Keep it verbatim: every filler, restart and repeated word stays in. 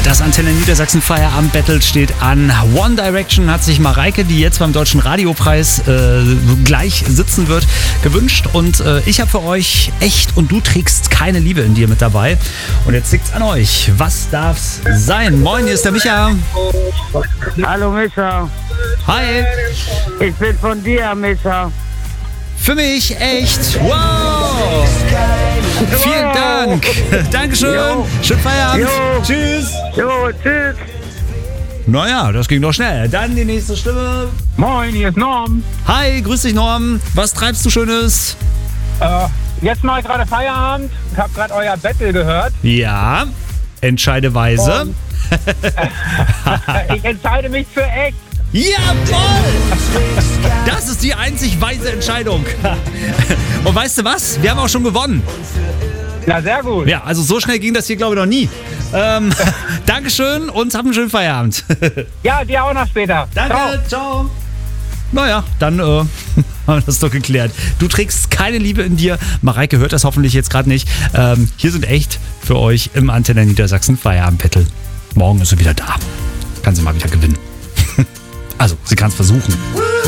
Das Antenne Niedersachsen Feierabend-Battle steht an. One Direction hat sich Mareike, die jetzt beim Deutschen Radiopreis äh, gleich sitzen wird, gewünscht. Und äh, ich habe für euch Echt und du trägst keine Liebe in dir mit dabei. Und jetzt liegt's an euch. Was darf's sein? Moin, hier ist der Micha. Hallo Micha. Hi. Ich bin von dir, Micha. Für mich echt. Wow. Vielen Dank. Dankeschön. Jo. Schönen Feierabend. Jo. Tschüss. Jo, tschüss. Naja, das ging doch schnell. Dann die nächste Stimme. Moin, hier ist Norm. Hi, grüß dich Norm. Was treibst du Schönes? Äh, jetzt mache ich gerade Feierabend. Ich habe gerade euer Battle gehört. Ja, entscheide weise. Und ich entscheide mich für echt. Jawohl! Das ist die einzig weise Entscheidung. Und weißt du was? Wir haben auch schon gewonnen. Na, sehr gut. Ja, also so schnell ging das hier, glaube ich, noch nie. Ähm, Dankeschön und habt einen schönen Feierabend. Ja, dir auch noch später. Danke, ciao. ciao. Naja, dann äh, haben wir das doch geklärt. Du trägst keine Liebe in dir. Mareike hört das hoffentlich jetzt gerade nicht. Ähm, hier sind echt für euch im Antenne Niedersachsen Feierabend-Battle. Morgen ist sie wieder da. Kann sie mal wieder gewinnen. Also, sie kann es versuchen.